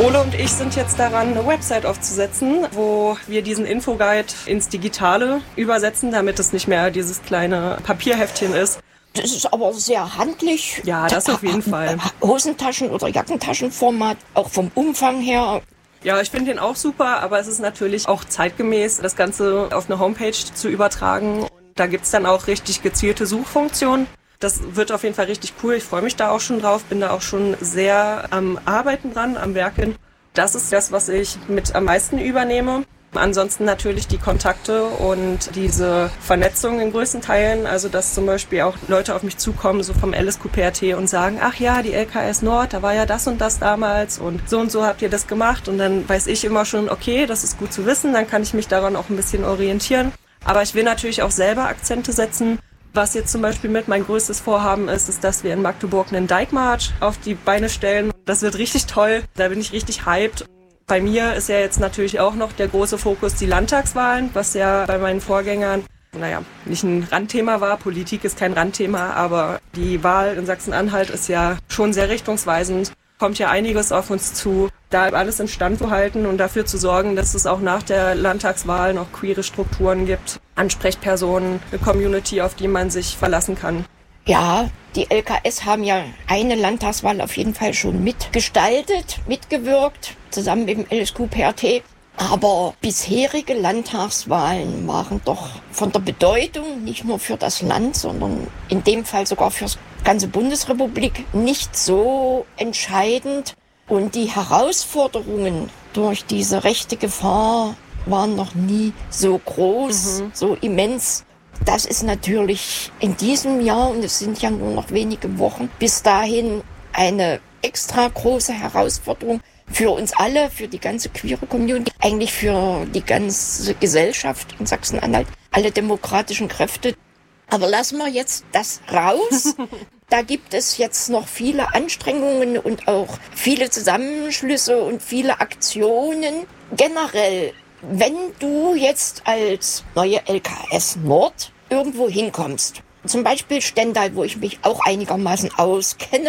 Ole und ich sind jetzt daran, eine Website aufzusetzen, wo wir diesen Infoguide ins Digitale übersetzen, damit es nicht mehr dieses kleine Papierheftchen ist. Das ist aber sehr handlich. Ja, das auf jeden Fall. Hosentaschen- oder Jackentaschenformat, auch vom Umfang her. Ja, ich finde den auch super, aber es ist natürlich auch zeitgemäß, das Ganze auf eine Homepage zu übertragen. Und da gibt's dann auch richtig gezielte Suchfunktionen. Das wird auf jeden Fall richtig cool. Ich freue mich da auch schon drauf, bin da auch schon sehr am Arbeiten dran, am Werkeln. Das ist das, was ich mit am meisten übernehme. Ansonsten natürlich die Kontakte und diese Vernetzung in größten Teilen. Also dass zum Beispiel auch Leute auf mich zukommen, so vom LSQPRT und sagen, ach ja, die LKS Nord, da war ja das und das damals und so habt ihr das gemacht. Und dann weiß ich immer schon, okay, das ist gut zu wissen, dann kann ich mich daran auch ein bisschen orientieren. Aber ich will natürlich auch selber Akzente setzen. Was jetzt zum Beispiel mit mein größtes Vorhaben ist, dass wir in Magdeburg einen Dijkmarsch auf die Beine stellen. Das wird richtig toll, da bin ich richtig hyped. Bei mir ist ja jetzt natürlich auch noch der große Fokus die Landtagswahlen, was ja bei meinen Vorgängern, nicht ein Randthema war. Politik ist kein Randthema, aber die Wahl in Sachsen-Anhalt ist ja schon sehr richtungsweisend. Kommt ja einiges auf uns zu, da alles instand zu halten und dafür zu sorgen, dass es auch nach der Landtagswahl noch queere Strukturen gibt, Ansprechpersonen, eine Community, auf die man sich verlassen kann. Ja, die LKS haben ja eine Landtagswahl auf jeden Fall schon mitgestaltet, mitgewirkt, zusammen mit dem LSQPRT. Aber bisherige Landtagswahlen waren doch von der Bedeutung, nicht nur für das Land, sondern in dem Fall sogar für die ganze Bundesrepublik, nicht so entscheidend. Und die Herausforderungen durch diese rechte Gefahr waren noch nie so groß, so immens. Das ist natürlich in diesem Jahr, und es sind ja nur noch wenige Wochen, bis dahin eine extra große Herausforderung für uns alle, für die ganze queere Community, eigentlich für die ganze Gesellschaft in Sachsen-Anhalt, alle demokratischen Kräfte. Aber lassen wir jetzt das raus. Da gibt es jetzt noch viele Anstrengungen und auch viele Zusammenschlüsse und viele Aktionen. Generell, wenn du jetzt als neue LKS Nord irgendwo hinkommst, zum Beispiel Stendal, wo ich mich auch einigermaßen auskenne,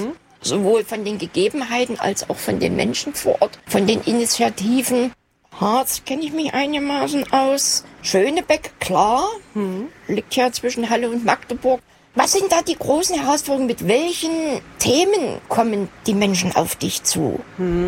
sowohl von den Gegebenheiten als auch von den Menschen vor Ort, von den Initiativen. Harz kenne ich mich einigermaßen aus. Schönebeck, klar, liegt ja zwischen Halle und Magdeburg. Was sind da die großen Herausforderungen? Mit welchen Themen kommen die Menschen auf dich zu?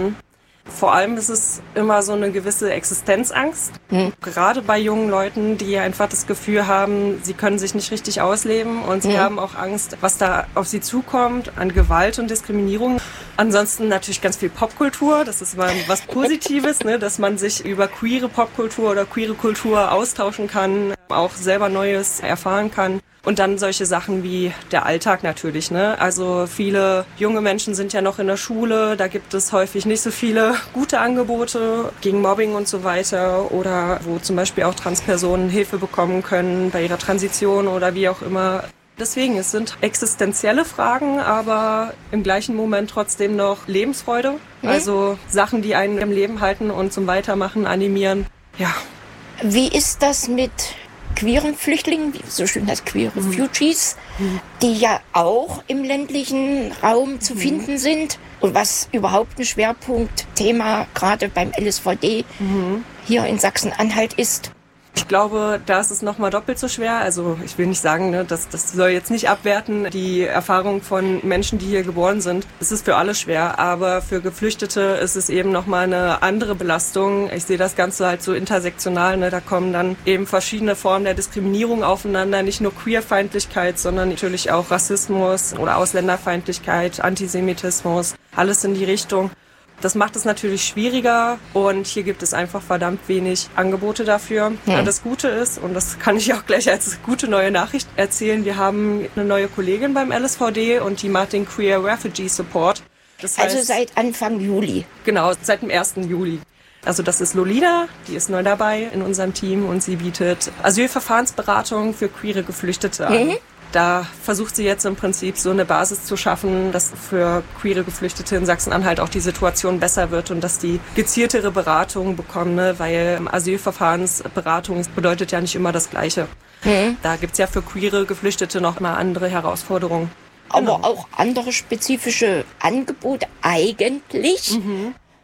Vor allem ist es immer so eine gewisse Existenzangst. Gerade bei jungen Leuten, die einfach das Gefühl haben, sie können sich nicht richtig ausleben und sie haben auch Angst, was da auf sie zukommt an Gewalt und Diskriminierung. Ansonsten natürlich ganz viel Popkultur. Das ist immer was Positives, ne? Dass man sich über queere Popkultur oder queere Kultur austauschen kann, auch selber Neues erfahren kann. Und dann solche Sachen wie der Alltag natürlich, ne? Also viele junge Menschen sind ja noch in der Schule, da gibt es häufig nicht so viele gute Angebote gegen Mobbing und so weiter oder wo zum Beispiel auch Transpersonen Hilfe bekommen können bei ihrer Transition oder wie auch immer. Deswegen, es sind existenzielle Fragen, aber im gleichen Moment trotzdem noch Lebensfreude. Also Sachen, die einen im Leben halten und zum Weitermachen animieren. Ja. Wie ist das mit queeren Flüchtlingen, wie so schön heißt, queere Refugees, die ja auch im ländlichen Raum zu finden sind und was überhaupt ein Schwerpunktthema gerade beim LSVD hier in Sachsen-Anhalt ist? Ich glaube, da ist es nochmal doppelt so schwer. Also ich will nicht sagen, ne, das soll jetzt nicht abwerten. Die Erfahrung von Menschen, die hier geboren sind, es ist für alle schwer. Aber für Geflüchtete ist es eben nochmal eine andere Belastung. Ich sehe das Ganze halt so intersektional. Ne? Da kommen dann eben verschiedene Formen der Diskriminierung aufeinander. Nicht nur Queerfeindlichkeit, sondern natürlich auch Rassismus oder Ausländerfeindlichkeit, Antisemitismus. Alles in die Richtung. Das macht es natürlich schwieriger und hier gibt es einfach verdammt wenig Angebote dafür. Das Gute ist, und das kann ich auch gleich als gute neue Nachricht erzählen, wir haben eine neue Kollegin beim LSVD und die macht den Queer Refugee Support. Das heißt, also seit Anfang Juli? Genau, seit dem 1. Juli. Also das ist Lolina, die ist neu dabei in unserem Team und sie bietet Asylverfahrensberatung für queere Geflüchtete an. Da versucht sie jetzt im Prinzip so eine Basis zu schaffen, dass für queere Geflüchtete in Sachsen-Anhalt auch die Situation besser wird und dass die gezieltere Beratung bekommen, ne? Weil Asylverfahrensberatung bedeutet ja nicht immer das Gleiche. Da gibt's ja für queere Geflüchtete noch mal andere Herausforderungen. Aber auch andere spezifische Angebote eigentlich.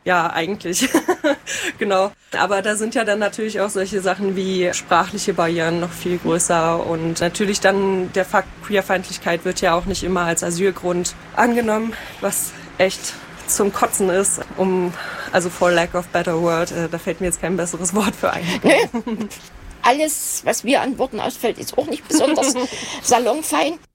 Ja, eigentlich. Genau. Aber da sind ja dann natürlich auch solche Sachen wie sprachliche Barrieren noch viel größer und natürlich dann der Fakt Queerfeindlichkeit wird ja auch nicht immer als Asylgrund angenommen, was echt zum Kotzen ist, also for lack of better word, da fällt mir jetzt kein besseres Wort für ein. Alles, was mir an Worten ausfällt, ist auch nicht besonders salonfein.